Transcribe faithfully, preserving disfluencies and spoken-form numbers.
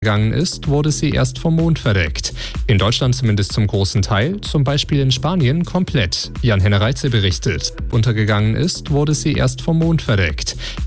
gegangen ist, wurde sie erst vom Mond verdeckt. In Deutschland zumindest zum großen Teil, zum Beispiel in Spanien komplett. Jan-Henner Reitze berichtet. Untergegangen ist, wurde sie erst vom Mond verdeckt.